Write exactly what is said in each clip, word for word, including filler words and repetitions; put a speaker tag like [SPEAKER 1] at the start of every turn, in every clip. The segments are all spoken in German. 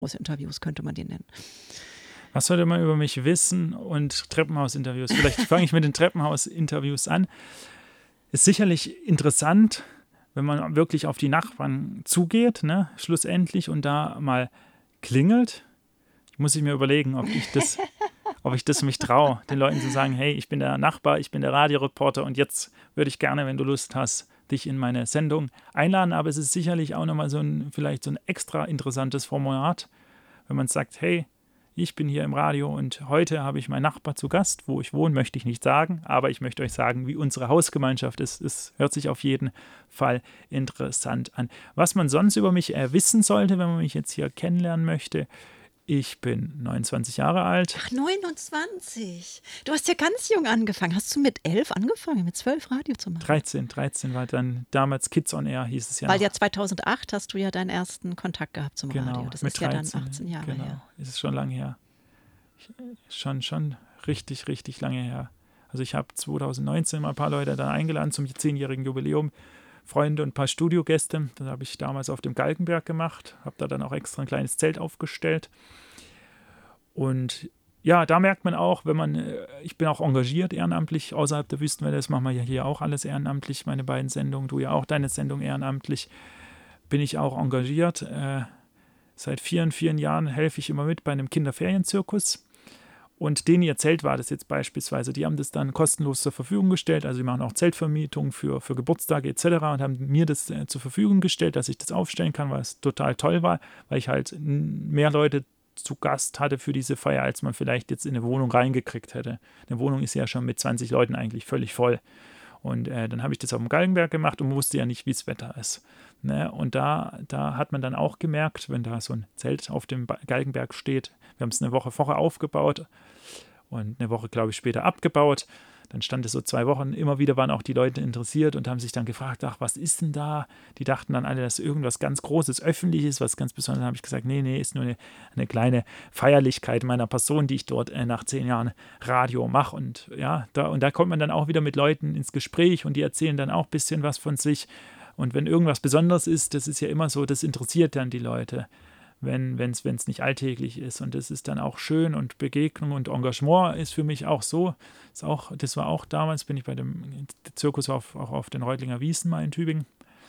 [SPEAKER 1] Interviews könnte man die nennen.
[SPEAKER 2] Was sollte man über mich wissen und Treppenhaus-Interviews? Vielleicht fange ich mit den Treppenhaus-Interviews an. Ist sicherlich interessant, wenn man wirklich auf die Nachbarn zugeht, ne, schlussendlich, und da mal klingelt. Muss ich mir überlegen, ob ich das, ob ich das mich traue, den Leuten zu sagen, hey, ich bin der Nachbar, ich bin der Radioreporter und jetzt würde ich gerne, wenn du Lust hast, dich in meine Sendung einladen. Aber es ist sicherlich auch nochmal so ein, vielleicht so ein extra interessantes Format, wenn man sagt, hey, ich bin hier im Radio und heute habe ich meinen Nachbar zu Gast. Wo ich wohne, möchte ich nicht sagen, aber ich möchte euch sagen, wie unsere Hausgemeinschaft ist. Es hört sich auf jeden Fall interessant an. Was man sonst über mich äh, wissen sollte, wenn man mich jetzt hier kennenlernen möchte: Ich bin neunundzwanzig Jahre alt.
[SPEAKER 1] Ach, neunundzwanzig. Du hast ja ganz jung angefangen. Hast du mit elf angefangen, mit zwölf Radio zu machen?
[SPEAKER 2] dreizehn, dreizehn war dann damals Kids on Air, hieß es ja
[SPEAKER 1] Weil
[SPEAKER 2] noch.
[SPEAKER 1] ja zweitausendacht hast du ja deinen ersten Kontakt gehabt zum
[SPEAKER 2] Genau,
[SPEAKER 1] Radio. Das
[SPEAKER 2] mit
[SPEAKER 1] ist ja
[SPEAKER 2] dreizehn,
[SPEAKER 1] dann achtzehn Jahre
[SPEAKER 2] genau,
[SPEAKER 1] her.
[SPEAKER 2] ist es schon lange her. Schon, schon richtig, richtig lange her. Also ich habe zweitausendneunzehn mal ein paar Leute da eingeladen zum zehnjährigen Jubiläum. Freunde und ein paar Studiogäste. Das habe ich damals auf dem Galgenberg gemacht. Habe da dann auch extra ein kleines Zelt aufgestellt. Und ja, da merkt man auch, wenn man, ich bin auch engagiert ehrenamtlich außerhalb der Wüstenwelle, das machen wir ja hier auch alles ehrenamtlich, meine beiden Sendungen, du ja auch deine Sendung ehrenamtlich, bin ich auch engagiert. Äh, seit vielen, vielen Jahren helfe ich immer mit bei einem Kinderferienzirkus. Und denen ihr Zelt war das jetzt beispielsweise, die haben das dann kostenlos zur Verfügung gestellt, also die machen auch Zeltvermietung für, für Geburtstage et cetera und haben mir das äh, zur Verfügung gestellt, dass ich das aufstellen kann, weil es total toll war, weil ich halt mehr Leute zu Gast hatte für diese Feier, als man vielleicht jetzt in eine Wohnung reingekriegt hätte. Eine Wohnung ist ja schon mit zwanzig Leuten eigentlich völlig voll. Und äh, dann habe ich das auf dem Galgenberg gemacht und wusste ja nicht, wie das Wetter ist. Ne? Und da, da hat man dann auch gemerkt, wenn da so ein Zelt auf dem Galgenberg steht, wir haben es eine Woche vorher aufgebaut und eine Woche, glaube ich, später abgebaut. Dann stand es so zwei Wochen, immer wieder waren auch die Leute interessiert und haben sich dann gefragt, ach, was ist denn da? Die dachten dann alle, dass irgendwas ganz Großes, Öffentliches, was ganz Besonderes. Dann habe ich gesagt, nee, nee, ist nur eine, eine kleine Feierlichkeit meiner Person, die ich dort äh, nach zehn Jahren Radio mache. Und ja, da, und da kommt man dann auch wieder mit Leuten ins Gespräch und die erzählen dann auch ein bisschen was von sich. Und wenn irgendwas Besonderes ist, das ist ja immer so, das interessiert dann die Leute, wenn es wenn es nicht alltäglich ist. Und das ist dann auch schön und Begegnung und Engagement ist für mich auch so. Ist auch, das war auch damals, bin ich bei dem Zirkus auf, auch auf den Reutlinger Wiesen mal in Tübingen.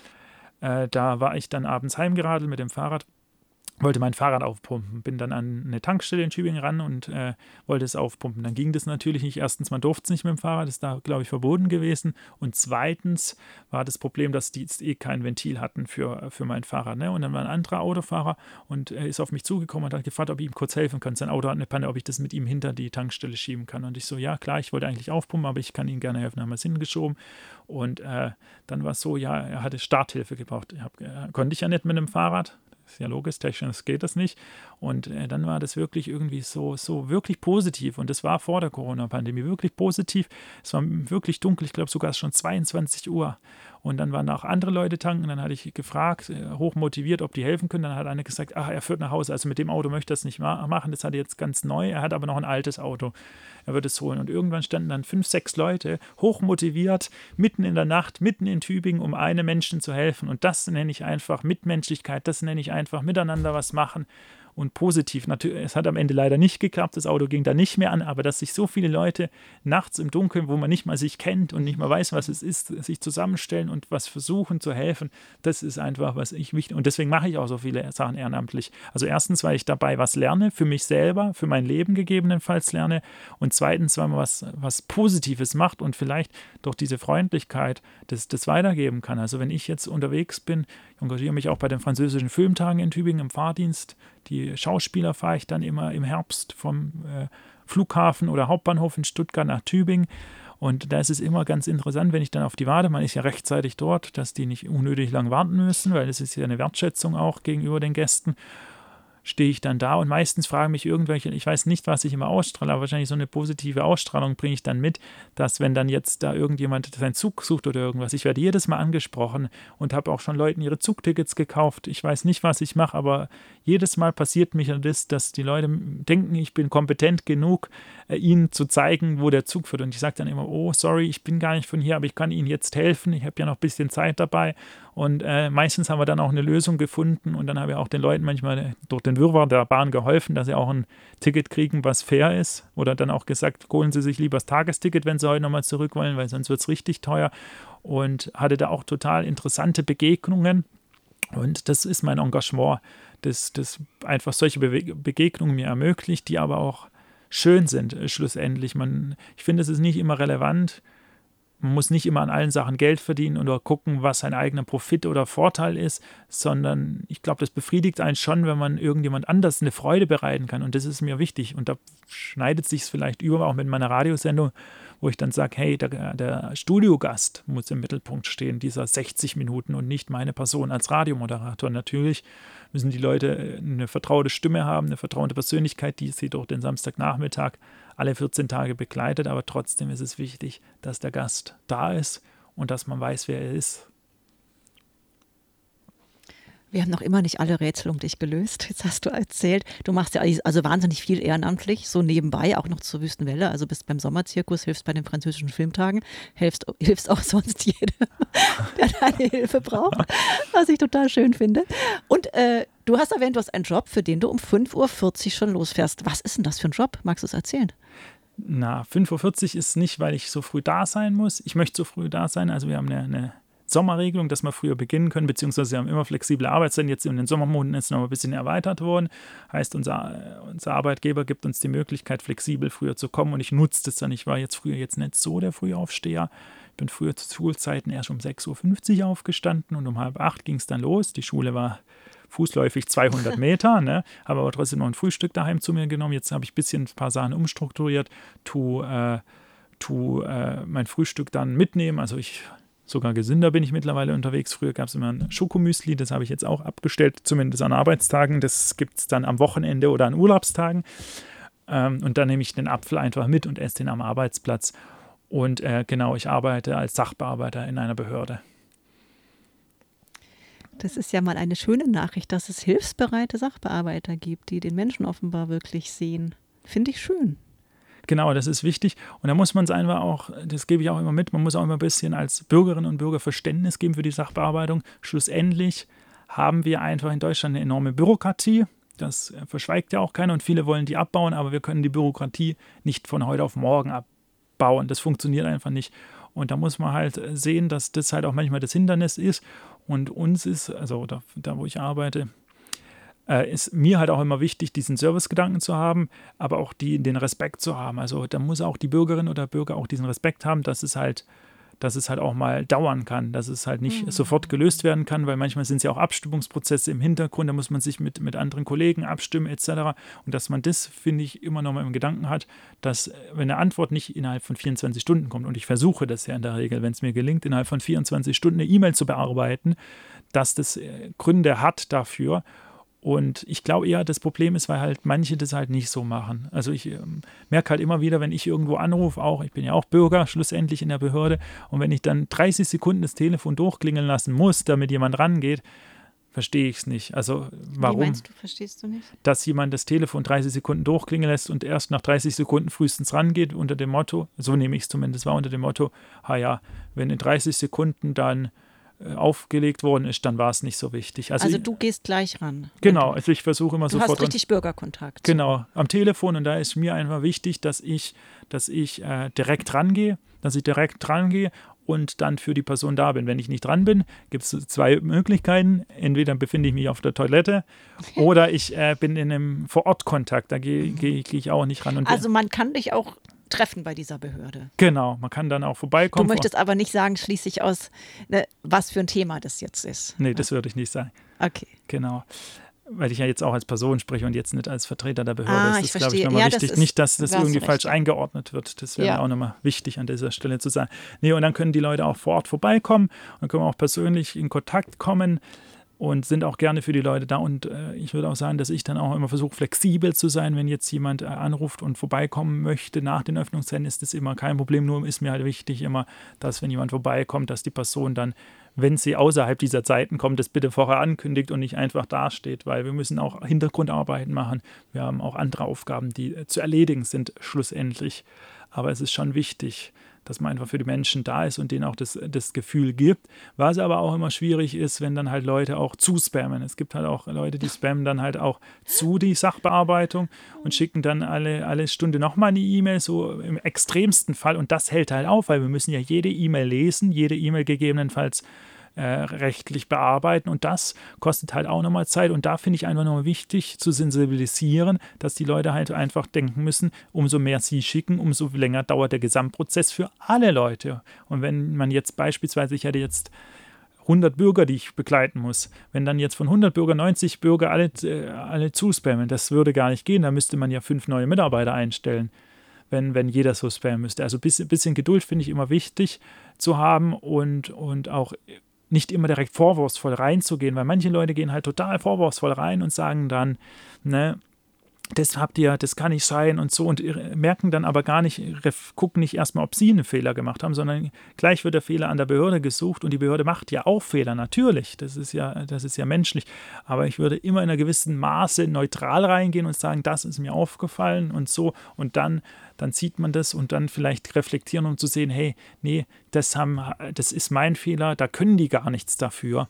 [SPEAKER 2] Äh, da war ich dann abends heimgeradelt mit dem Fahrrad, wollte mein Fahrrad aufpumpen, bin dann an eine Tankstelle in Tübingen ran und äh, wollte es aufpumpen. Dann ging das natürlich nicht. Erstens, man durfte es nicht mit dem Fahrrad, das ist da, glaube ich, verboten gewesen. Und zweitens war das Problem, dass die jetzt eh kein Ventil hatten für, für mein Fahrrad. Ne? Und dann war ein anderer Autofahrer und er ist auf mich zugekommen und hat gefragt, ob ich ihm kurz helfen kann. Sein Auto hat eine Panne, ob ich das mit ihm hinter die Tankstelle schieben kann. Und ich so, ja klar, ich wollte eigentlich aufpumpen, aber ich kann Ihnen gerne helfen. Dann haben wir es hingeschoben. Und äh, dann war es so, ja, er hatte Starthilfe gebraucht. Ich hab, äh, konnte ich ja nicht mit dem Fahrrad. Ist ja logisch, technisch geht das nicht. Und äh, dann war das wirklich irgendwie so, so wirklich positiv. Und das war vor der Corona-Pandemie wirklich positiv. Es war wirklich dunkel, ich glaube sogar schon zweiundzwanzig Uhr. Und dann waren auch andere Leute tanken. Dann hatte ich gefragt, äh, hochmotiviert, ob die helfen können. Dann hat einer gesagt, ach, er fährt nach Hause. Also mit dem Auto möchte er es nicht ma- machen. Das hat er jetzt ganz neu. Er hat aber noch ein altes Auto. Er wird es holen. Und irgendwann standen dann fünf, sechs Leute, hochmotiviert, mitten in der Nacht, mitten in Tübingen, um einem Menschen zu helfen. Und das nenne ich einfach Mitmenschlichkeit. Das nenne ich einfach miteinander was machen. Und positiv, natürlich, es hat am Ende leider nicht geklappt, das Auto ging da nicht mehr an, aber dass sich so viele Leute nachts im Dunkeln, wo man nicht mal sich kennt und nicht mal weiß, was es ist, sich zusammenstellen und was versuchen zu helfen, das ist einfach, was ich wichtig, und deswegen mache ich auch so viele Sachen ehrenamtlich. Also erstens, weil ich dabei was lerne, für mich selber, für mein Leben gegebenenfalls lerne, und zweitens, weil man was, was Positives macht und vielleicht durch diese Freundlichkeit das, das weitergeben kann. Also wenn ich jetzt unterwegs bin, ich engagiere mich auch bei den französischen Filmtagen in Tübingen im Fahrdienst. Die Schauspieler fahre ich dann immer im Herbst vom äh, Flughafen oder Hauptbahnhof in Stuttgart nach Tübingen. Und da ist es immer ganz interessant, wenn ich dann auf die warte, man ist ja rechtzeitig dort, dass die nicht unnötig lang warten müssen, weil das ist ja eine Wertschätzung auch gegenüber den Gästen. Stehe ich dann da und meistens fragen mich irgendwelche, ich weiß nicht, was ich immer ausstrahle, aber wahrscheinlich so eine positive Ausstrahlung bringe ich dann mit, dass wenn dann jetzt da irgendjemand seinen Zug sucht oder irgendwas, ich werde jedes Mal angesprochen und habe auch schon Leuten ihre Zugtickets gekauft. Ich weiß nicht, was ich mache, aber jedes Mal passiert mir das, dass die Leute denken, ich bin kompetent genug, äh, ihnen zu zeigen, wo der Zug führt. Und ich sage dann immer, oh, sorry, ich bin gar nicht von hier, aber ich kann Ihnen jetzt helfen, ich habe ja noch ein bisschen Zeit dabei. Und äh, meistens haben wir dann auch eine Lösung gefunden und dann haben wir auch den Leuten manchmal durch den Wirrwarr der Bahn geholfen, dass sie auch ein Ticket kriegen, was fair ist. Oder dann auch gesagt, holen Sie sich lieber das Tagesticket, wenn Sie heute nochmal zurück wollen, weil sonst wird es richtig teuer. Und hatte da auch total interessante Begegnungen. Und das ist mein Engagement, das, das einfach solche Bewe- Begegnungen mir ermöglicht, die aber auch schön sind, äh, schlussendlich. Man, ich finde, es ist nicht immer relevant. Man muss nicht immer an allen Sachen Geld verdienen oder gucken, was sein eigener Profit oder Vorteil ist, sondern ich glaube, das befriedigt einen schon, wenn man irgendjemand anders eine Freude bereiten kann. Und das ist mir wichtig. Und da schneidet sich es vielleicht über, auch mit meiner Radiosendung, wo ich dann sage, hey, der, der Studiogast muss im Mittelpunkt stehen, dieser sechzig Minuten und nicht meine Person als Radiomoderator. Natürlich müssen die Leute eine vertraute Stimme haben, eine vertraute Persönlichkeit, die sie durch den Samstagnachmittag alle vierzehn Tage begleitet, aber trotzdem ist es wichtig, dass der Gast da ist und dass man weiß, wer er ist.
[SPEAKER 1] Wir haben noch immer nicht alle Rätsel um dich gelöst. Jetzt hast du erzählt, du machst ja also wahnsinnig viel ehrenamtlich, so nebenbei, auch noch zur Wüstenwelle. Also bist beim Sommerzirkus, hilfst bei den französischen Filmtagen, hilfst, hilfst auch sonst jedem, der deine Hilfe braucht, was ich total schön finde. Und äh, du hast erwähnt, du hast einen Job, für den du um fünf Uhr vierzig schon losfährst. Was ist denn das für ein Job? Magst du es erzählen?
[SPEAKER 2] Na, fünf Uhr vierzig ist nicht, weil ich so früh da sein muss. Ich möchte so früh da sein. Also wir haben eine, eine Sommerregelung, dass wir früher beginnen können, beziehungsweise wir haben immer flexible Arbeitszeiten. Jetzt in den Sommermonaten ist es noch ein bisschen erweitert worden. Heißt, unser, unser Arbeitgeber gibt uns die Möglichkeit, flexibel früher zu kommen und ich nutze das dann. Ich war jetzt früher jetzt nicht so der Frühaufsteher. Ich bin früher zu Schulzeiten erst um sechs Uhr fünfzig aufgestanden und um halb acht ging es dann los. Die Schule war fußläufig zweihundert Meter, ne? Habe aber trotzdem noch ein Frühstück daheim zu mir genommen. Jetzt habe ich ein bisschen ein paar Sachen umstrukturiert, tu, äh, tu äh, mein Frühstück dann mitnehmen. Also ich sogar gesünder bin ich mittlerweile unterwegs. Früher gab es immer ein Schokomüsli, das habe ich jetzt auch abgestellt, zumindest an Arbeitstagen. Das gibt es dann am Wochenende oder an Urlaubstagen. Ähm, und dann nehme ich den Apfel einfach mit und esse den am Arbeitsplatz. Und äh, genau, ich arbeite als Sachbearbeiter in einer Behörde.
[SPEAKER 1] Das ist ja mal eine schöne Nachricht, dass es hilfsbereite Sachbearbeiter gibt, die den Menschen offenbar wirklich sehen. Finde ich schön.
[SPEAKER 2] Genau, das ist wichtig. Und da muss man es einfach auch, das gebe ich auch immer mit, man muss auch immer ein bisschen als Bürgerinnen und Bürger Verständnis geben für die Sachbearbeitung. Schlussendlich haben wir einfach in Deutschland eine enorme Bürokratie. Das verschweigt ja auch keiner und viele wollen die abbauen, aber wir können die Bürokratie nicht von heute auf morgen abbauen. Das funktioniert einfach nicht. Und da muss man halt sehen, dass das halt auch manchmal das Hindernis ist. Und uns ist, also da, da wo ich arbeite, äh, ist mir halt auch immer wichtig, diesen Servicegedanken zu haben, aber auch die, den Respekt zu haben. Also da muss auch die Bürgerin oder Bürger auch diesen Respekt haben, dass es halt, dass es halt auch mal dauern kann, dass es halt nicht mhm. sofort gelöst werden kann, weil manchmal sind es ja auch Abstimmungsprozesse im Hintergrund, da muss man sich mit, mit anderen Kollegen abstimmen et cetera. Und dass man das, finde ich, immer noch mal im Gedanken hat, dass wenn eine Antwort nicht innerhalb von vierundzwanzig Stunden kommt, und ich versuche das ja in der Regel, wenn es mir gelingt, innerhalb von vierundzwanzig Stunden eine E-Mail zu bearbeiten, dass das Gründe hat dafür. Und ich glaube eher, das Problem ist, weil halt manche das halt nicht so machen. Also ich ähm, merke halt immer wieder, wenn ich irgendwo anrufe, auch, ich bin ja auch Bürger schlussendlich in der Behörde, und wenn ich dann dreißig Sekunden das Telefon durchklingeln lassen muss, damit jemand rangeht, verstehe ich es nicht. Also warum?
[SPEAKER 1] Wie meinst du, verstehst du nicht?
[SPEAKER 2] Dass jemand das Telefon dreißig Sekunden durchklingeln lässt und erst nach dreißig Sekunden frühestens rangeht, unter dem Motto, so nehme ich es zumindest wahr, unter dem Motto, ha ja, wenn in dreißig Sekunden dann aufgelegt worden ist, dann war es nicht so wichtig. Also,
[SPEAKER 1] also
[SPEAKER 2] ich,
[SPEAKER 1] du gehst gleich ran.
[SPEAKER 2] Genau, also ich versuche immer
[SPEAKER 1] du
[SPEAKER 2] sofort.
[SPEAKER 1] Du hast richtig Bürgerkontakt.
[SPEAKER 2] Genau, am Telefon, und da ist mir einfach wichtig, dass ich, dass ich äh, direkt rangehe, dass ich direkt rangehe und dann für die Person da bin. Wenn ich nicht dran bin, gibt es zwei Möglichkeiten. Entweder befinde ich mich auf der Toilette oder ich äh, bin in einem Vor-Ort-Kontakt. Da gehe geh, geh ich auch nicht ran. Und
[SPEAKER 1] also man kann dich auch treffen bei dieser Behörde.
[SPEAKER 2] Genau, man kann dann auch vorbeikommen.
[SPEAKER 1] Du möchtest aber nicht sagen, schließlich aus, ne, was für ein Thema das jetzt ist.
[SPEAKER 2] Nee, das würde ich nicht sagen.
[SPEAKER 1] Okay.
[SPEAKER 2] Genau. Weil ich ja jetzt auch als Person spreche und jetzt nicht als Vertreter der Behörde.
[SPEAKER 1] Ah,
[SPEAKER 2] das
[SPEAKER 1] ist,
[SPEAKER 2] glaube ich, nochmal
[SPEAKER 1] ja,
[SPEAKER 2] wichtig.
[SPEAKER 1] Das ist,
[SPEAKER 2] nicht, dass das irgendwie
[SPEAKER 1] recht.
[SPEAKER 2] falsch eingeordnet wird. Das wäre
[SPEAKER 1] ja.
[SPEAKER 2] mir auch nochmal wichtig an dieser Stelle zu sagen. Nee, und dann können die Leute auch vor Ort vorbeikommen und können wir auch persönlich in Kontakt kommen und sind auch gerne für die Leute da. Und äh, ich würde auch sagen, dass ich dann auch immer versuche, flexibel zu sein. Wenn jetzt jemand äh, anruft und vorbeikommen möchte nach den Öffnungszeiten, ist das immer kein Problem. Nur ist mir halt wichtig immer, dass wenn jemand vorbeikommt, dass die Person dann, wenn sie außerhalb dieser Zeiten kommt, das bitte vorher ankündigt und nicht einfach dasteht, weil wir müssen auch Hintergrundarbeiten machen. Wir haben auch andere Aufgaben, die äh, zu erledigen sind schlussendlich. Aber es ist schon wichtig, dass man einfach für die Menschen da ist und denen auch das, das Gefühl gibt. Was aber auch immer schwierig ist, wenn dann halt Leute auch zuspammen. Es gibt halt auch Leute, die spammen dann halt auch zu die Sachbearbeitung und schicken dann alle, alle Stunde nochmal eine E-Mail, so im extremsten Fall. Und das hält halt auf, weil wir müssen ja jede E-Mail lesen, jede E-Mail gegebenenfalls Äh, rechtlich bearbeiten und das kostet halt auch nochmal Zeit und da finde ich einfach nochmal wichtig zu sensibilisieren, dass die Leute halt einfach denken müssen, umso mehr sie schicken, umso länger dauert der Gesamtprozess für alle Leute und wenn man jetzt beispielsweise, ich hätte jetzt hundert Bürger, die ich begleiten muss, wenn dann jetzt von hundert Bürger neunzig Bürger alle, äh, alle zuspammen, das würde gar nicht gehen, da müsste man ja fünf neue Mitarbeiter einstellen. Wenn, wenn jeder so spammen müsste. Also ein bisschen, bisschen Geduld finde ich immer wichtig zu haben und, und auch nicht immer direkt vorwurfsvoll reinzugehen, weil manche Leute gehen halt total vorwurfsvoll rein und sagen dann, ne, das habt ihr, das kann nicht sein und so und merken dann aber gar nicht, gucken nicht erstmal, ob sie einen Fehler gemacht haben, sondern gleich wird der Fehler an der Behörde gesucht und die Behörde macht ja auch Fehler, natürlich, das ist ja, das ist ja menschlich, aber ich würde immer in einer gewissen Maße neutral reingehen und sagen, das ist mir aufgefallen und so und dann, dann sieht man das und dann vielleicht reflektieren, um zu sehen, hey, nee, das, haben, das ist mein Fehler, da können die gar nichts dafür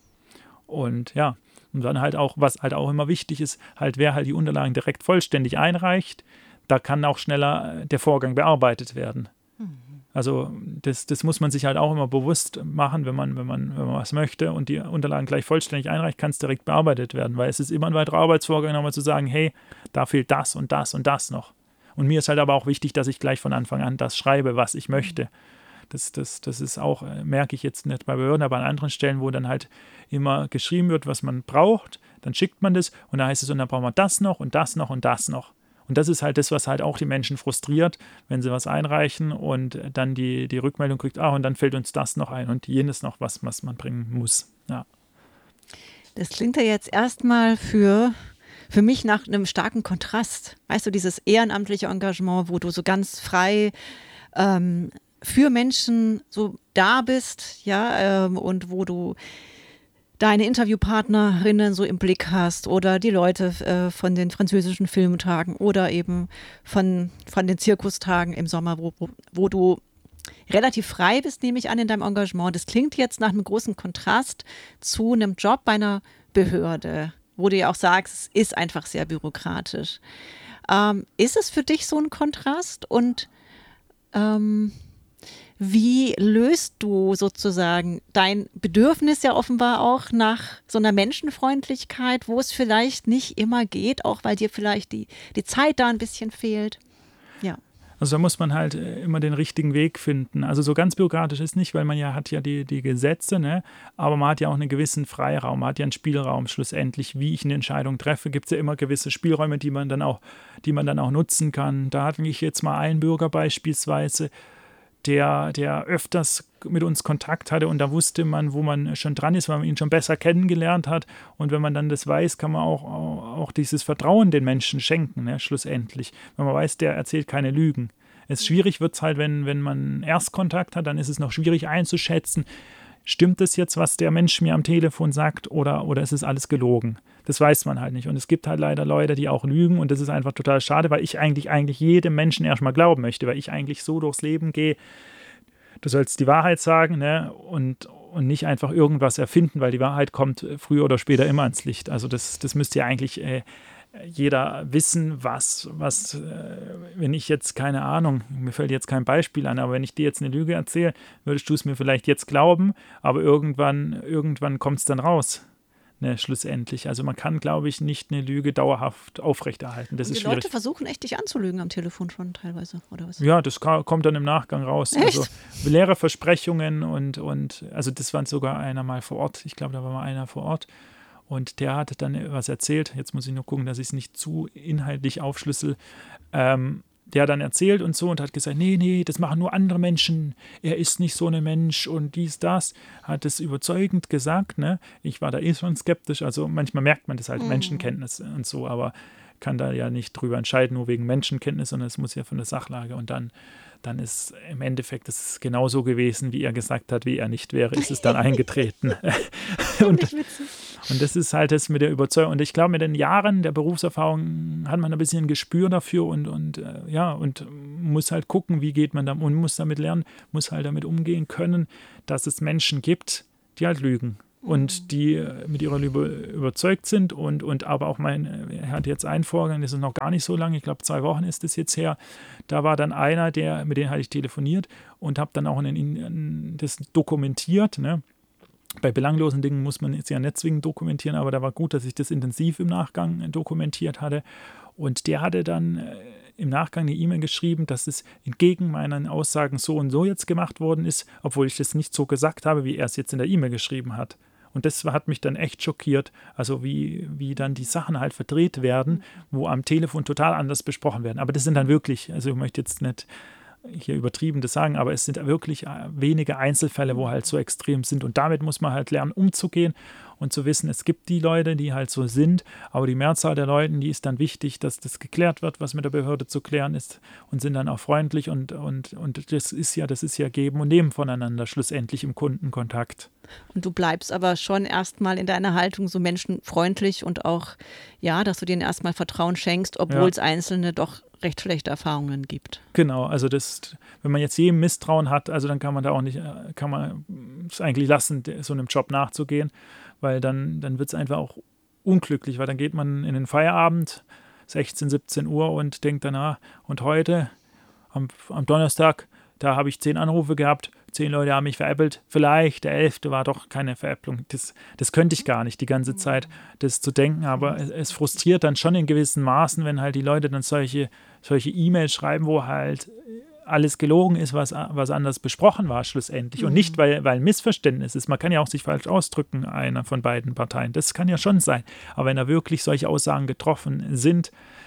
[SPEAKER 2] und ja, und dann halt auch, was halt auch immer wichtig ist, halt wer halt die Unterlagen direkt vollständig einreicht, da kann auch schneller der Vorgang bearbeitet werden. Mhm. Also das, das muss man sich halt auch immer bewusst machen, wenn man, wenn man, wenn man was möchte und die Unterlagen gleich vollständig einreicht, kann es direkt bearbeitet werden, weil es ist immer ein weiterer Arbeitsvorgang, nochmal zu sagen, hey, da fehlt das und das und das noch. Und mir ist halt aber auch wichtig, dass ich gleich von Anfang an das schreibe, was ich möchte. Das, das, das ist auch, merke ich jetzt nicht bei Behörden, aber an anderen Stellen, wo dann halt immer geschrieben wird, was man braucht, dann schickt man das und dann heißt es, und dann brauchen wir das noch und das noch und das noch. Und das ist halt das, was halt auch die Menschen frustriert, wenn sie was einreichen und dann die, die Rückmeldung kriegt, ah, und dann fällt uns das noch ein und jenes noch, was, was man bringen muss. Ja.
[SPEAKER 1] Das klingt ja jetzt erstmal für... für mich nach einem starken Kontrast. Weißt du, dieses ehrenamtliche Engagement, wo du so ganz frei ähm, für Menschen so da bist, ja, ähm, und wo du deine Interviewpartnerinnen so im Blick hast oder die Leute äh, von den französischen Filmtagen oder eben von, von den Zirkustagen im Sommer, wo, wo, wo du relativ frei bist, nehme ich an, in deinem Engagement. Das klingt jetzt nach einem großen Kontrast zu einem Job bei einer Behörde, wo du ja auch sagst, es ist einfach sehr bürokratisch. Ähm, ist es für dich so ein Kontrast und ähm, wie löst du sozusagen dein Bedürfnis ja offenbar auch nach so einer Menschenfreundlichkeit, wo es vielleicht nicht immer geht, auch weil dir vielleicht die, die Zeit da ein bisschen fehlt? Ja.
[SPEAKER 2] Also da muss man halt immer den richtigen Weg finden. Also so ganz bürokratisch ist nicht, weil man ja hat ja die, die Gesetze, ne? Aber man hat ja auch einen gewissen Freiraum, man hat ja einen Spielraum schlussendlich, wie ich eine Entscheidung treffe, gibt es ja immer gewisse Spielräume, die man dann auch, die man dann auch nutzen kann. Da hatte ich jetzt mal einen Bürger beispielsweise, der, der öfters mit uns Kontakt hatte und da wusste man, wo man schon dran ist, weil man ihn schon besser kennengelernt hat und wenn man dann das weiß, kann man auch, auch dieses Vertrauen den Menschen schenken, ne, schlussendlich. Wenn man weiß, der erzählt keine Lügen. Es schwierig wird es halt, wenn, wenn man Erstkontakt hat, dann ist es noch schwierig einzuschätzen, stimmt das jetzt, was der Mensch mir am Telefon sagt oder, oder ist es alles gelogen? Das weiß man halt nicht. Und es gibt halt leider Leute, die auch lügen und das ist einfach total schade, weil ich eigentlich, eigentlich jedem Menschen erstmal glauben möchte, weil ich eigentlich so durchs Leben gehe, du sollst die Wahrheit sagen, ne? und, und nicht einfach irgendwas erfinden, weil die Wahrheit kommt früher oder später immer ans Licht. Also das, das müsste ja eigentlich äh, jeder wissen, was, was äh, wenn ich jetzt, keine Ahnung, mir fällt jetzt kein Beispiel an, aber wenn ich dir jetzt eine Lüge erzähle, würdest du es mir vielleicht jetzt glauben, aber irgendwann, irgendwann kommt es dann raus. Ne, schlussendlich. Also man kann, glaube ich, nicht eine Lüge dauerhaft aufrechterhalten. Das
[SPEAKER 1] und die
[SPEAKER 2] ist schwierig.
[SPEAKER 1] Leute versuchen echt, dich anzulügen am Telefon schon teilweise, oder was?
[SPEAKER 2] Ja, das ka- kommt dann im Nachgang raus.
[SPEAKER 1] Echt?
[SPEAKER 2] Also leere Versprechungen und, und also das war sogar einer mal vor Ort. Ich glaube, da war mal einer vor Ort und der hat dann was erzählt. Jetzt muss ich nur gucken, dass ich es nicht zu inhaltlich aufschlüssel. Ähm, Der hat dann erzählt und so und hat gesagt, nee, nee, das machen nur andere Menschen, er ist nicht so ein Mensch und dies, das, hat es überzeugend gesagt, ne? Ich war da eh schon skeptisch, also manchmal merkt man das halt, mhm. Menschenkenntnis und so, aber kann da ja nicht drüber entscheiden, nur wegen Menschenkenntnis, sondern es muss ja von der Sachlage und dann, dann ist im Endeffekt es genauso gewesen, wie er gesagt hat, wie er nicht wäre, ist es dann eingetreten. und, und das ist halt das mit der Überzeugung. Und ich glaube, mit den Jahren der Berufserfahrung hat man ein bisschen ein Gespür dafür und, und äh, ja, und muss halt gucken, wie geht man da und muss damit lernen, muss halt damit umgehen können, dass es Menschen gibt, die halt lügen. Und die mit ihrer Lüge überzeugt sind und, und aber auch mein, er hat jetzt einen Vorgang, das ist noch gar nicht so lange, ich glaube zwei Wochen ist es jetzt her, da war dann einer, der, mit dem hatte ich telefoniert und habe dann auch einen, das dokumentiert, ne? Bei belanglosen Dingen muss man es ja nicht zwingend dokumentieren, aber da war gut, dass ich das intensiv im Nachgang dokumentiert hatte. Und der hatte dann äh, im Nachgang eine E-Mail geschrieben, dass es entgegen meinen Aussagen so und so jetzt gemacht worden ist, obwohl ich das nicht so gesagt habe, wie er es jetzt in der E-Mail geschrieben hat. Und das hat mich dann echt schockiert, also wie, wie dann die Sachen halt verdreht werden, wo am Telefon total anders besprochen werden. Aber das sind dann wirklich, also ich möchte jetzt nicht hier übertrieben das sagen, aber es sind wirklich wenige Einzelfälle, wo halt so extrem sind. Und damit muss man halt lernen, umzugehen und zu wissen, es gibt die Leute, die halt so sind, aber die Mehrzahl der Leute, die ist dann wichtig, dass das geklärt wird, was mit der Behörde zu klären ist und sind dann auch freundlich und, und, und das ist ja, das ist ja Geben und Nehmen voneinander, schlussendlich im Kundenkontakt.
[SPEAKER 1] Und du bleibst aber schon erstmal in deiner Haltung so menschenfreundlich und auch, ja, dass du denen erstmal Vertrauen schenkst, obwohl es ja. Einzelne doch recht schlechte Erfahrungen gibt.
[SPEAKER 2] Genau, also das, wenn man jetzt jedem Misstrauen hat, also dann kann man da auch nicht, kann man es eigentlich lassen, so einem Job nachzugehen, weil dann, dann wird es einfach auch unglücklich, weil dann geht man in den Feierabend, sechzehn, siebzehn Uhr und denkt danach, und heute, am, am Donnerstag, da habe ich zehn Anrufe gehabt, zehn Leute haben mich veräppelt, vielleicht der elfte war doch keine Veräpplung. Das, das könnte ich gar nicht die ganze Zeit, das zu denken, aber es, es frustriert dann schon in gewissen Maßen, wenn halt die Leute dann solche, solche E-Mails schreiben, wo halt alles gelogen ist, was, was anders besprochen war schlussendlich. Mhm. Und nicht, weil, weil ein Missverständnis ist. Man kann ja auch sich falsch ausdrücken, einer von beiden Parteien. Das kann ja schon sein. Aber wenn da wirklich solche Aussagen getroffen sind,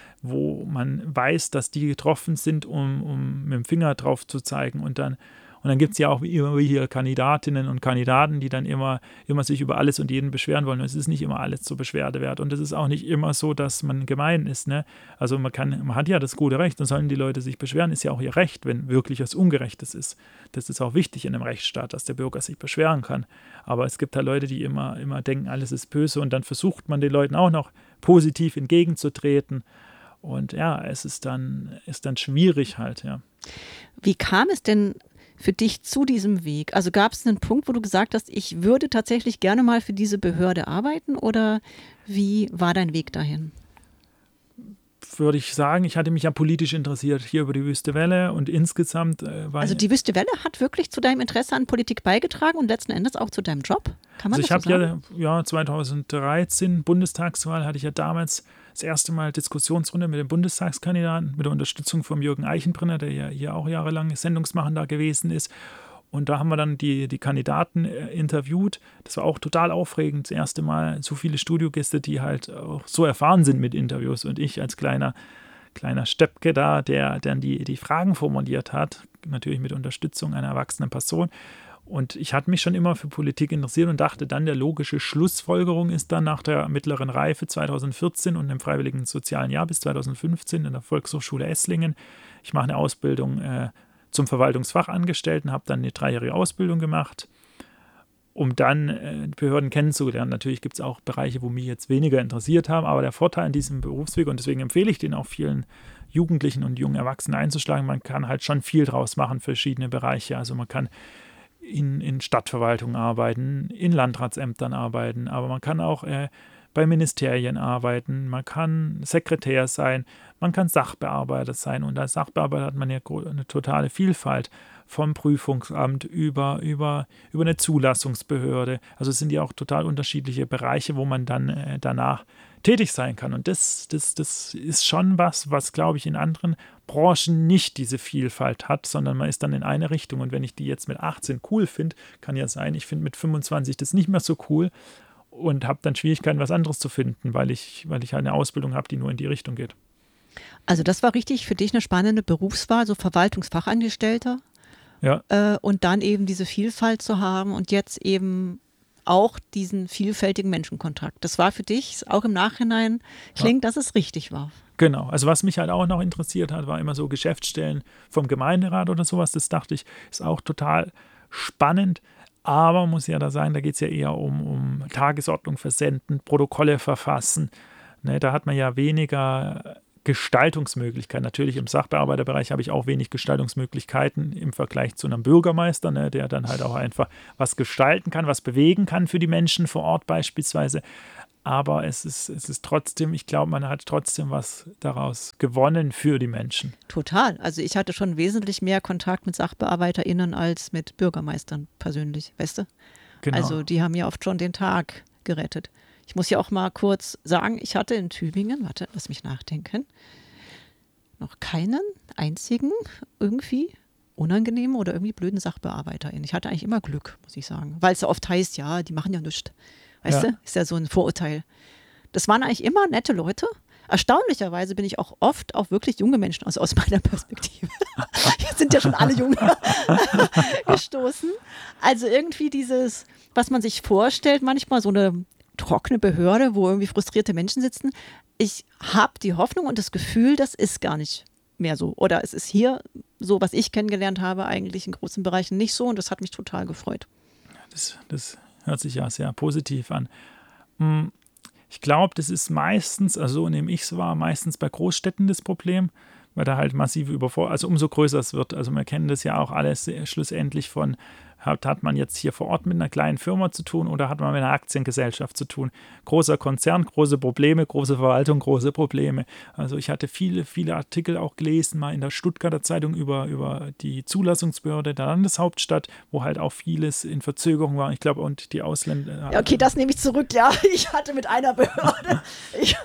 [SPEAKER 2] wo man weiß, dass die getroffen sind, um, um mit dem Finger drauf zu zeigen und dann Und dann gibt es ja auch immer hier Kandidatinnen und Kandidaten, die dann immer, immer sich über alles und jeden beschweren wollen. Und es ist nicht immer alles zur Beschwerde wert. Und es ist auch nicht immer so, dass man gemein ist. Ne? Also man kann, man hat ja das gute Recht und sollen die Leute sich beschweren, ist ja auch ihr Recht, wenn wirklich was Ungerechtes ist. Das ist auch wichtig in einem Rechtsstaat, dass der Bürger sich beschweren kann. Aber es gibt da Leute, die immer, immer denken, alles ist böse und dann versucht man den Leuten auch noch positiv entgegenzutreten. Und ja, es ist dann, ist dann schwierig halt, ja.
[SPEAKER 1] Wie kam es denn für dich zu diesem Weg? Also gab es einen Punkt, wo du gesagt hast, ich würde tatsächlich gerne mal für diese Behörde arbeiten, oder wie war dein Weg dahin?
[SPEAKER 2] Würde ich sagen, ich hatte mich ja politisch interessiert hier über die Wüste Welle und insgesamt äh, war
[SPEAKER 1] Also die Wüste Welle hat wirklich zu deinem Interesse an Politik beigetragen und letzten Endes auch zu deinem Job? Kann man
[SPEAKER 2] also
[SPEAKER 1] das
[SPEAKER 2] ich habe
[SPEAKER 1] so
[SPEAKER 2] ja, ja zweitausenddreizehn Bundestagswahl, hatte ich ja damals das erste Mal Diskussionsrunde mit dem Bundestagskandidaten, mit der Unterstützung von Jürgen Eichenbrenner, der ja hier auch jahrelang Sendungsmachender gewesen ist. Und da haben wir dann die, die Kandidaten äh, interviewt. Das war auch total aufregend. Das erste Mal so viele Studiogäste, die halt auch so erfahren sind mit Interviews. Und ich als kleiner, kleiner Steppke da, der dann die, die Fragen formuliert hat, natürlich mit Unterstützung einer erwachsenen Person. Und ich hatte mich schon immer für Politik interessiert und dachte dann, der logische Schlussfolgerung ist dann nach der mittleren Reife zweitausendvierzehn und dem freiwilligen sozialen Jahr bis zweitausendfünfzehn in der Volkshochschule Esslingen. Ich mache eine Ausbildung äh, zum Verwaltungsfachangestellten, habe dann eine dreijährige Ausbildung gemacht, um dann äh, Behörden kennenzulernen. Natürlich gibt es auch Bereiche, wo mich jetzt weniger interessiert haben, aber der Vorteil an diesem Berufsweg, und deswegen empfehle ich den auch vielen Jugendlichen und jungen Erwachsenen einzuschlagen, man kann halt schon viel draus machen, verschiedene Bereiche. Also man kann in, in Stadtverwaltung arbeiten, in Landratsämtern arbeiten, aber man kann auch äh, bei Ministerien arbeiten, man kann Sekretär sein, man kann Sachbearbeiter sein, und als Sachbearbeiter hat man ja eine totale Vielfalt vom Prüfungsamt über, über, über eine Zulassungsbehörde. Also es sind ja auch total unterschiedliche Bereiche, wo man dann äh, danach tätig sein kann. Und das, das, das ist schon was, was, glaube ich, in anderen Branchen nicht diese Vielfalt hat, sondern man ist dann in eine Richtung. Und wenn ich die jetzt mit achtzehn cool finde, kann ja sein, ich finde mit fünfundzwanzig das nicht mehr so cool und habe dann Schwierigkeiten, was anderes zu finden, weil ich, weil ich halt eine Ausbildung habe, die nur in die Richtung geht.
[SPEAKER 1] Also das war richtig für dich eine spannende Berufswahl, so Verwaltungsfachangestellter.
[SPEAKER 2] Ja.
[SPEAKER 1] Äh, und dann eben diese Vielfalt zu haben und jetzt eben auch diesen vielfältigen Menschenkontakt. Das war für dich auch im Nachhinein, klingt, ja, dass es richtig war.
[SPEAKER 2] Genau, also was mich halt auch noch interessiert hat, war immer so Geschäftsstellen vom Gemeinderat oder sowas. Das dachte ich, ist auch total spannend. Aber muss ja da sagen, da geht es ja eher um, um Tagesordnung versenden, Protokolle verfassen. Ne, da hat man ja weniger Gestaltungsmöglichkeiten. Natürlich im Sachbearbeiterbereich habe ich auch wenig Gestaltungsmöglichkeiten im Vergleich zu einem Bürgermeister, ne, der dann halt auch einfach was gestalten kann, was bewegen kann für die Menschen vor Ort beispielsweise. Aber es ist, es ist trotzdem, ich glaube, man hat trotzdem was daraus gewonnen für die Menschen.
[SPEAKER 1] Total. Also ich hatte schon wesentlich mehr Kontakt mit SachbearbeiterInnen als mit Bürgermeistern persönlich, weißt du?
[SPEAKER 2] Genau.
[SPEAKER 1] Also die haben ja oft schon den Tag gerettet. Ich muss ja auch mal kurz sagen, ich hatte in Tübingen, warte, lass mich nachdenken, noch keinen einzigen irgendwie unangenehmen oder irgendwie blöden SachbearbeiterInnen. Ich hatte eigentlich immer Glück, muss ich sagen. Weil es ja oft heißt, ja, die machen ja nichts. Weißt ja. du? Ist ja so ein Vorurteil. Das waren eigentlich immer nette Leute. Erstaunlicherweise bin ich auch oft auf wirklich junge Menschen, also aus meiner Perspektive. Jetzt sind ja schon alle jung gestoßen. Also irgendwie dieses, was man sich vorstellt, manchmal so eine trockene Behörde, wo irgendwie frustrierte Menschen sitzen. Ich habe die Hoffnung und das Gefühl, das ist gar nicht mehr so. Oder es ist hier so, was ich kennengelernt habe, eigentlich in großen Bereichen nicht so und das hat mich total gefreut.
[SPEAKER 2] Das, das hört sich ja sehr positiv an. Ich glaube, das ist meistens, also so nehme ich es wahr, meistens bei Großstädten das Problem, weil da halt massive Überforderung, also umso größer es wird. Also wir kennen das ja auch alles schlussendlich von, hat, hat man jetzt hier vor Ort mit einer kleinen Firma zu tun oder hat man mit einer Aktiengesellschaft zu tun? Großer Konzern, große Probleme, große Verwaltung, große Probleme. Also ich hatte viele, viele Artikel auch gelesen, mal in der Stuttgarter Zeitung über, über die Zulassungsbehörde der Landeshauptstadt, wo halt auch vieles in Verzögerung war. Ich glaube, und die Ausländer...
[SPEAKER 1] Ja, okay, das nehme ich zurück. Ja, ich hatte mit einer Behörde, ich,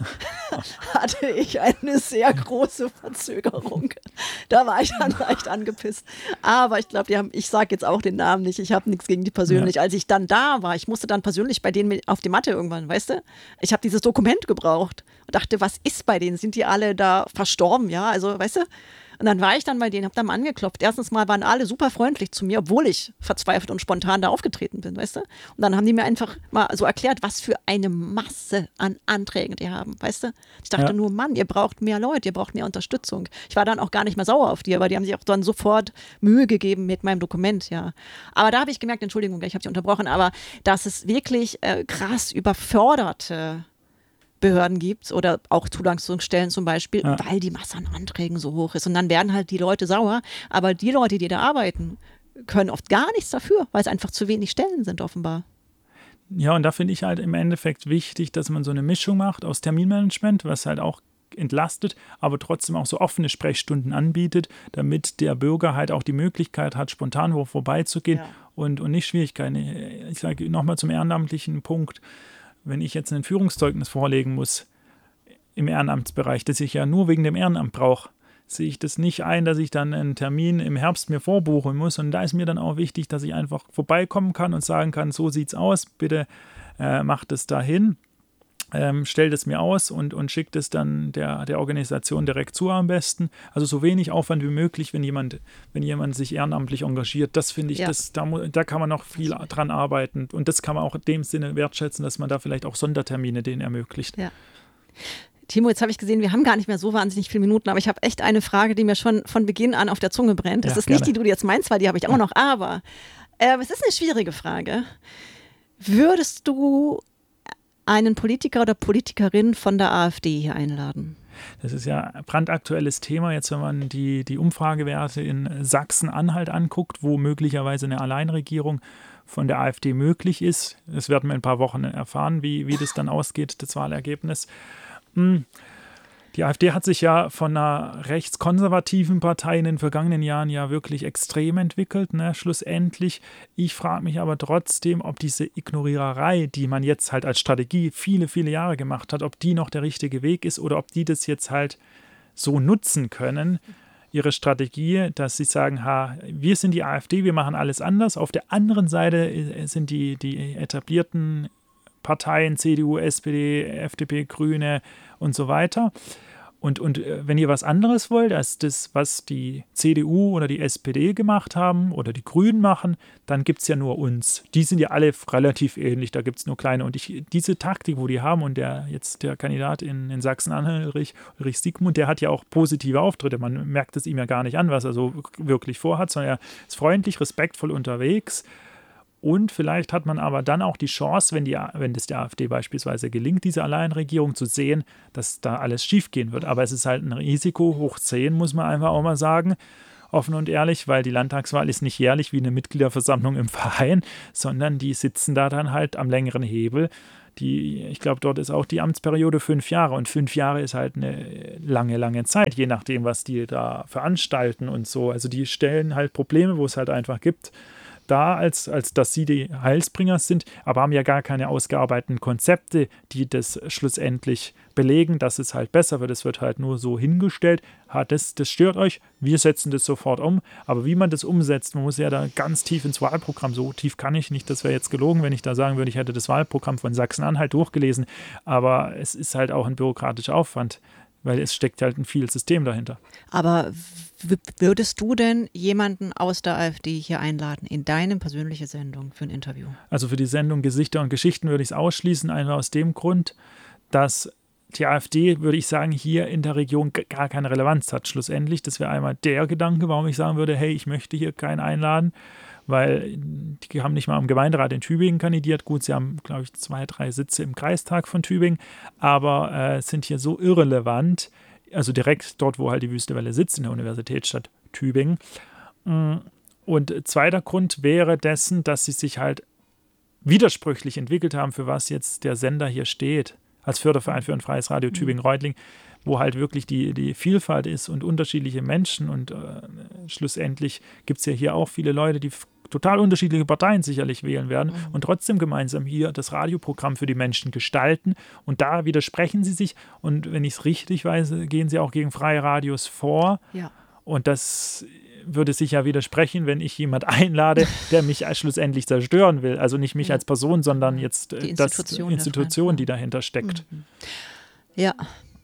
[SPEAKER 1] hatte ich eine sehr große Verzögerung. Da war ich dann leicht angepisst. Aber ich glaube, die haben, ich sage jetzt auch den Namen nicht, ich habe nichts gegen die persönlich. Ja. Als ich dann da war, ich musste dann persönlich bei denen mit auf die Matte irgendwann, weißt du? Ich habe dieses Dokument gebraucht und dachte, was ist bei denen? Sind die alle da verstorben? Ja, also, weißt du? Und dann war ich dann bei denen, habe dann mal angeklopft. Erstens mal waren alle super freundlich zu mir, obwohl ich verzweifelt und spontan da aufgetreten bin, weißt du? Und dann haben die mir einfach mal so erklärt, was für eine Masse an Anträgen die haben, weißt du? Ich dachte ja. nur, Mann, ihr braucht mehr Leute, ihr braucht mehr Unterstützung. Ich war dann auch gar nicht mehr sauer auf die, aber die haben sich auch dann sofort Mühe gegeben mit meinem Dokument, ja. Aber da habe ich gemerkt, Entschuldigung, ich habe Sie unterbrochen, aber dass es wirklich äh, krass überforderte Behörden gibt oder auch Zulassungsstellen zum Beispiel, ja. weil die Masse an Anträgen so hoch ist. Und dann werden halt die Leute sauer. Aber die Leute, die da arbeiten, können oft gar nichts dafür, weil es einfach zu wenig Stellen sind offenbar.
[SPEAKER 2] Ja, und da finde ich halt im Endeffekt wichtig, dass man so eine Mischung macht aus Terminmanagement, was halt auch entlastet, aber trotzdem auch so offene Sprechstunden anbietet, damit der Bürger halt auch die Möglichkeit hat, spontan wo vorbeizugehen ja. und, und nicht Schwierigkeiten. Ich sage nochmal zum ehrenamtlichen Punkt, wenn ich jetzt ein Führungszeugnis vorlegen muss im Ehrenamtsbereich, das ich ja nur wegen dem Ehrenamt brauche, sehe ich das nicht ein, dass ich dann einen Termin im Herbst mir vorbuchen muss. Und da ist mir dann auch wichtig, dass ich einfach vorbeikommen kann und sagen kann, so sieht's aus, bitte äh, macht es dahin, ähm, stellt es mir aus und, und schickt es dann der, der Organisation direkt zu am besten. Also so wenig Aufwand wie möglich, wenn jemand, wenn jemand sich ehrenamtlich engagiert. Das finde ich, ja. das, da, da kann man noch viel dran arbeiten. Und das kann man auch in dem Sinne wertschätzen, dass man da vielleicht auch Sondertermine denen ermöglicht.
[SPEAKER 1] Ja. Timo, jetzt habe ich gesehen, wir haben gar nicht mehr so wahnsinnig viele Minuten, aber ich habe echt eine Frage, die mir schon von Beginn an auf der Zunge brennt. Das ja, ist gerne. Nicht die, die du jetzt meinst, weil die habe ich auch ja. noch, aber äh, es ist eine schwierige Frage. Würdest du einen Politiker oder Politikerin von der AfD hier einladen?
[SPEAKER 2] Das ist ja ein brandaktuelles Thema, jetzt wenn man die, die Umfragewerte in Sachsen-Anhalt anguckt, wo möglicherweise eine Alleinregierung von der AfD möglich ist. Das werden wir in ein paar Wochen erfahren, wie, wie das dann ausgeht, das Wahlergebnis. Die AfD hat sich ja von einer rechtskonservativen Partei in den vergangenen Jahren ja wirklich extrem entwickelt, ne, schlussendlich. Ich frage mich aber trotzdem, ob diese Ignoriererei, die man jetzt halt als Strategie viele, viele Jahre gemacht hat, ob die noch der richtige Weg ist oder ob die das jetzt halt so nutzen können, ihre Strategie, dass sie sagen, ha, wir sind die AfD, wir machen alles anders. Auf der anderen Seite sind die, die etablierten Parteien, C D U, S P D, F D P, Grüne und so weiter. Und, und wenn ihr was anderes wollt, als das, was die C D U oder die S P D gemacht haben oder die Grünen machen, dann gibt es ja nur uns. Die sind ja alle relativ ähnlich, da gibt es nur kleine. Und ich, diese Taktik, wo die haben, und der jetzt der Kandidat in, in Sachsen-Anhalt, Ulrich, Ulrich Siegmund, der hat ja auch positive Auftritte. Man merkt es ihm ja gar nicht an, was er so wirklich vorhat, sondern er ist freundlich, respektvoll unterwegs. Und vielleicht hat man aber dann auch die Chance, wenn, die, wenn das der AfD beispielsweise gelingt, diese Alleinregierung zu sehen, dass da alles schiefgehen wird. Aber es ist halt ein Risiko, hoch zehn, muss man einfach auch mal sagen, offen und ehrlich, weil die Landtagswahl ist nicht jährlich wie eine Mitgliederversammlung im Verein, sondern die sitzen da dann halt am längeren Hebel. Die, ich glaube, dort ist auch die Amtsperiode fünf Jahre und fünf Jahre ist halt eine lange, lange Zeit, je nachdem, was die da veranstalten und so. Also die stellen halt Probleme, wo es halt einfach gibt, da, als, als dass sie die Heilsbringer sind, aber haben ja gar keine ausgearbeiteten Konzepte, die das schlussendlich belegen, dass es halt besser wird. Es wird halt nur so hingestellt, ha, das, das stört euch, wir setzen das sofort um. Aber wie man das umsetzt, man muss ja da ganz tief ins Wahlprogramm, so tief kann ich nicht, das wäre jetzt gelogen, wenn ich da sagen würde, ich hätte das Wahlprogramm von Sachsen-Anhalt durchgelesen, aber es ist halt auch ein bürokratischer Aufwand, weil es steckt halt ein viel System dahinter.
[SPEAKER 1] Aber w- würdest du denn jemanden aus der AfD hier einladen in deine persönliche Sendung für ein Interview?
[SPEAKER 2] Also für die Sendung Gesichter und Geschichten würde ich es ausschließen, einfach aus dem Grund, dass die AfD, würde ich sagen, hier in der Region g- gar keine Relevanz hat. Schlussendlich, das wäre einmal der Gedanke, warum ich sagen würde, hey, ich möchte hier keinen einladen, weil die haben nicht mal am Gemeinderat in Tübingen kandidiert. Gut, sie haben, glaube ich, zwei, drei Sitze im Kreistag von Tübingen, aber äh, sind hier so irrelevant, also direkt dort, wo halt die Wüste Welle sitzt, in der Universitätsstadt Tübingen. Und zweiter Grund wäre dessen, dass sie sich halt widersprüchlich entwickelt haben, für was jetzt der Sender hier steht, als Förderverein für ein freies Radio
[SPEAKER 1] Mhm.
[SPEAKER 2] Tübingen-Reutling, wo halt wirklich die, die Vielfalt ist und unterschiedliche Menschen und äh, schlussendlich gibt es ja hier auch viele Leute, die f- total unterschiedliche Parteien sicherlich wählen werden
[SPEAKER 1] Mhm.
[SPEAKER 2] und trotzdem gemeinsam hier das Radioprogramm für die Menschen gestalten und da widersprechen sie sich und wenn ich es richtig weiß, gehen sie auch gegen freie Radios vor
[SPEAKER 1] Ja.
[SPEAKER 2] und das würde sich ja widersprechen, wenn ich jemand einlade, der mich schlussendlich zerstören will. Also nicht mich
[SPEAKER 1] Ja.
[SPEAKER 2] als Person, sondern jetzt
[SPEAKER 1] Die
[SPEAKER 2] äh, das
[SPEAKER 1] Institution da
[SPEAKER 2] Institution,
[SPEAKER 1] drin,
[SPEAKER 2] die
[SPEAKER 1] ja.
[SPEAKER 2] dahinter steckt.
[SPEAKER 1] Mhm. Ja.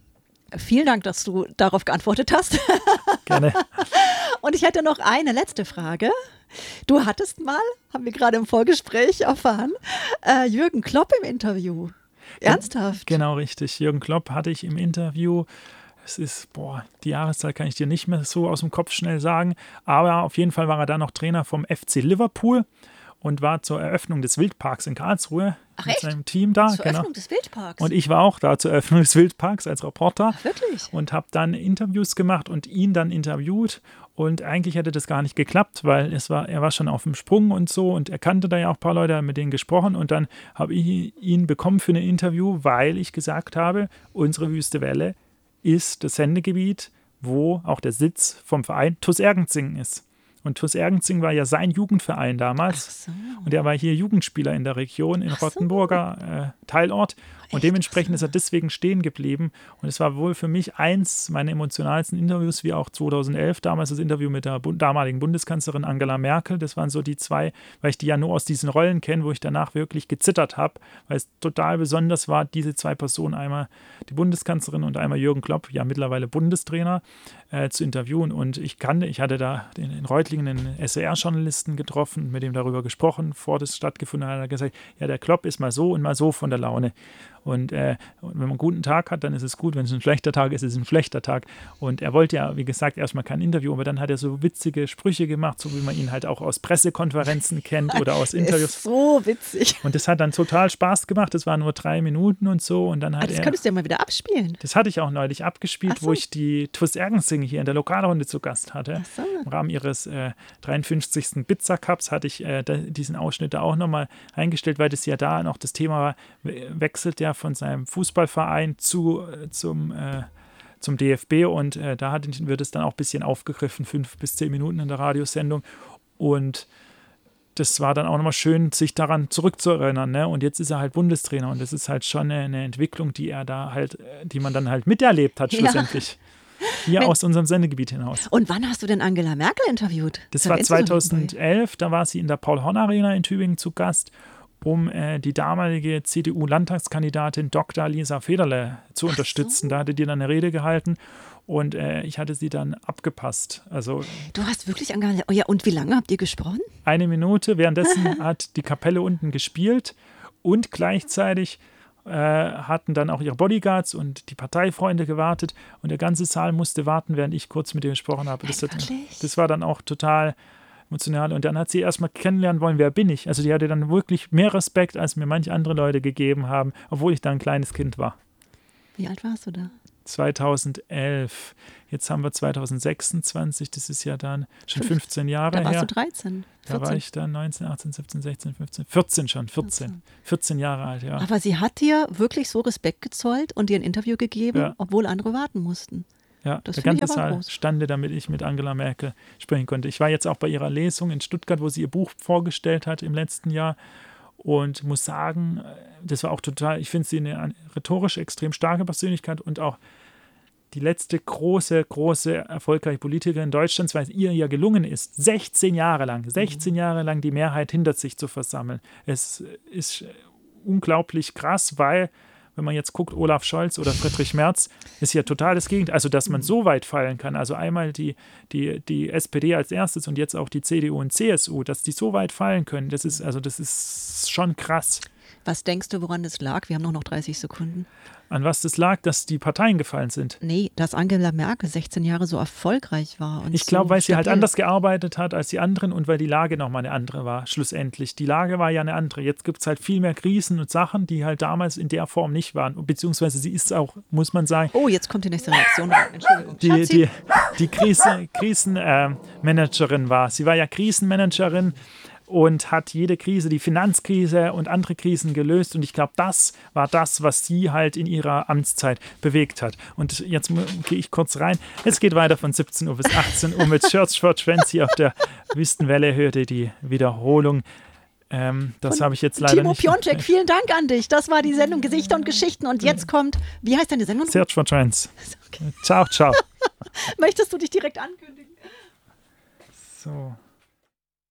[SPEAKER 1] Vielen Dank, dass du darauf geantwortet hast.
[SPEAKER 2] Gerne.
[SPEAKER 1] Und ich hätte noch eine letzte Frage. Du hattest mal, haben wir gerade im Vorgespräch erfahren, äh, Jürgen Klopp im Interview. Ernsthaft?
[SPEAKER 2] Genau, richtig. Jürgen Klopp hatte ich im Interview. Es ist, boah, die Jahreszahl kann ich dir nicht mehr so aus dem Kopf schnell sagen, aber auf jeden Fall war er da noch Trainer vom F C Liverpool und war zur Eröffnung des Wildparks in Karlsruhe
[SPEAKER 1] Ach,
[SPEAKER 2] mit
[SPEAKER 1] echt?
[SPEAKER 2] seinem Team da.
[SPEAKER 1] Zur
[SPEAKER 2] genau.
[SPEAKER 1] Öffnung des Wildparks.
[SPEAKER 2] Und ich war auch da zur Eröffnung des Wildparks als Reporter.
[SPEAKER 1] Ach, wirklich?
[SPEAKER 2] Und habe dann Interviews gemacht und ihn dann interviewt. Und eigentlich hätte das gar nicht geklappt, weil es war, er war schon auf dem Sprung und so und er kannte da ja auch ein paar Leute, mit denen gesprochen. Und dann habe ich ihn bekommen für ein Interview, weil ich gesagt habe, unsere Wüste Welle ist das Sendegebiet, wo auch der Sitz vom Verein TuS Ergenzing ist. Und TuS Ergenzing war ja sein Jugendverein damals.
[SPEAKER 1] Ach so.
[SPEAKER 2] Und er war hier Jugendspieler in der Region, in
[SPEAKER 1] Ach so.
[SPEAKER 2] Rottenburger äh, Teilort. Und
[SPEAKER 1] Echt?
[SPEAKER 2] dementsprechend ist er deswegen stehen geblieben. Und es war wohl für mich eins meiner emotionalsten Interviews, wie auch zweitausendelf, damals das Interview mit der Bund- damaligen Bundeskanzlerin Angela Merkel. Das waren so die zwei, weil ich die ja nur aus diesen Rollen kenne, wo ich danach wirklich gezittert habe, weil es total besonders war, diese zwei Personen, einmal die Bundeskanzlerin und einmal Jürgen Klopp, ja mittlerweile Bundestrainer, äh, zu interviewen. Und ich kannte, ich hatte da in, in Reutlingen einen S W R-Journalisten getroffen, mit dem darüber gesprochen, vor das stattgefunden hat, hat er gesagt, ja, der Klopp ist mal so und mal so von der Laune. Und, äh, und wenn man einen guten Tag hat, dann ist es gut. Wenn es ein schlechter Tag ist, ist es ein schlechter Tag. Und er wollte ja, wie gesagt, erstmal kein Interview, aber dann hat er so witzige Sprüche gemacht, so wie man ihn halt auch aus Pressekonferenzen kennt oder aus
[SPEAKER 1] Der
[SPEAKER 2] Interviews.
[SPEAKER 1] ist so witzig.
[SPEAKER 2] Und das hat dann total Spaß gemacht. Das waren nur drei Minuten und so. Und dann
[SPEAKER 1] Ah,
[SPEAKER 2] hat
[SPEAKER 1] das
[SPEAKER 2] er.
[SPEAKER 1] könntest du ja mal wieder abspielen.
[SPEAKER 2] Das hatte ich auch neulich abgespielt,
[SPEAKER 1] Ach so.
[SPEAKER 2] wo ich die TuS Ergenzing hier in der Lokalrunde zu Gast hatte.
[SPEAKER 1] Ach so.
[SPEAKER 2] Im Rahmen ihres äh, dreiundfünfzigsten Pizza Cups hatte ich äh, da, diesen Ausschnitt da auch nochmal eingestellt, weil das ja da noch das Thema war, we- wechselt ja von seinem Fußballverein zu, äh, zum, äh, zum D F B und äh, da hat, wird es dann auch ein bisschen aufgegriffen, fünf bis zehn Minuten in der Radiosendung und das war dann auch nochmal schön, sich daran zurückzuerinnern. Ne? Und jetzt ist er halt Bundestrainer und das ist halt schon eine, eine Entwicklung, die er da halt, äh, die man dann halt miterlebt hat
[SPEAKER 1] Ja.
[SPEAKER 2] schlussendlich. Hier
[SPEAKER 1] Wenn-
[SPEAKER 2] aus unserem Sendegebiet hinaus.
[SPEAKER 1] Und wann hast du denn Angela Merkel interviewt?
[SPEAKER 2] Das war
[SPEAKER 1] erwähnst du doch nebenbei.
[SPEAKER 2] zweitausendelf, da war sie in der Paul-Horn-Arena in Tübingen zu Gast, um äh, die damalige C D U-Landtagskandidatin Doktor Lisa Federle zu unterstützen. Da hatte die dann eine Rede gehalten und äh, ich hatte sie dann abgepasst. Also
[SPEAKER 1] Du hast wirklich Angela. Oh ja, und wie lange habt ihr gesprochen?
[SPEAKER 2] eine Minute, währenddessen hat die Kapelle unten gespielt und gleichzeitig äh, hatten dann auch ihre Bodyguards und die Parteifreunde gewartet und der ganze Saal musste warten, während ich kurz mit ihr gesprochen habe. Das, hat,
[SPEAKER 1] Wirklich?
[SPEAKER 2] das war dann auch total emotional. Und dann hat sie erstmal kennenlernen wollen, wer bin ich. Also die hatte dann wirklich mehr Respekt, als mir manche andere Leute gegeben haben, obwohl ich da ein kleines Kind war.
[SPEAKER 1] Wie alt warst du da?
[SPEAKER 2] zweitausendelf. Jetzt haben wir zweitausendsechsundzwanzig, das ist ja dann schon fünfzehn Jahre
[SPEAKER 1] her. Da warst
[SPEAKER 2] her.
[SPEAKER 1] du dreizehn.
[SPEAKER 2] vierzehn. Da war ich dann neunzehn, achtzehn, siebzehn, sechzehn, fünfzehn, vierzehn schon, vierzehn. vierzehn Jahre alt, ja.
[SPEAKER 1] Aber sie hat dir wirklich so Respekt gezollt und dir ein Interview gegeben,
[SPEAKER 2] ja.
[SPEAKER 1] obwohl andere warten mussten.
[SPEAKER 2] Ja,
[SPEAKER 1] das
[SPEAKER 2] der ganze
[SPEAKER 1] Saal
[SPEAKER 2] groß. Stande, damit ich mit Angela Merkel sprechen konnte. Ich war jetzt auch bei ihrer Lesung in Stuttgart, wo sie ihr Buch vorgestellt hat im letzten Jahr. Und muss sagen, das war auch total, ich finde sie eine rhetorisch extrem starke Persönlichkeit und auch die letzte große, große, erfolgreiche Politikerin Deutschlands, weil es ihr ja gelungen ist, sechzehn Jahre lang, sechzehn Jahre lang die Mehrheit hinter sich zu versammeln. Es ist unglaublich krass, weil, wenn man jetzt guckt, Olaf Scholz oder Friedrich Merz, ist ja total das Gegenteil. Also, dass man so weit fallen kann, also einmal die, die, die S P D als erstes und jetzt auch die C D U und C S U, dass die so weit fallen können, das ist, also das ist schon krass.
[SPEAKER 1] Was denkst du, woran das lag? Wir haben nur noch dreißig Sekunden.
[SPEAKER 2] An was das lag, dass die Parteien gefallen sind?
[SPEAKER 1] Nee, dass Angela Merkel sechzehn Jahre so erfolgreich war. Und
[SPEAKER 2] ich glaube,
[SPEAKER 1] so
[SPEAKER 2] weil sie
[SPEAKER 1] stabil.
[SPEAKER 2] halt anders gearbeitet hat als die anderen und weil die Lage nochmal eine andere war, schlussendlich. Die Lage war ja eine andere. Jetzt gibt es halt viel mehr Krisen und Sachen, die halt damals in der Form nicht waren. Beziehungsweise sie ist auch, muss man sagen.
[SPEAKER 1] Oh, jetzt kommt die nächste Reaktion. Entschuldigung.
[SPEAKER 2] Die, die, die Krise, Krisenmanagerin äh, war. Sie war ja Krisenmanagerin und hat jede Krise, die Finanzkrise und andere Krisen gelöst. Und ich glaube, das war das, was sie halt in ihrer Amtszeit bewegt hat. Und jetzt gehe ich kurz rein. Es geht weiter von siebzehn Uhr bis achtzehn Uhr mit Church for Trends hier auf der Wüstenwelle. Hört ihr die Wiederholung. Ähm, das habe ich jetzt leider
[SPEAKER 1] Timo
[SPEAKER 2] nicht.
[SPEAKER 1] Timo Piontek, vielen Dank an dich. Das war die Sendung Gesichter und Geschichten. Und jetzt kommt, wie heißt deine Sendung?
[SPEAKER 2] Search for Trends. Okay. Ciao, ciao.
[SPEAKER 1] Möchtest du dich direkt ankündigen?
[SPEAKER 2] So.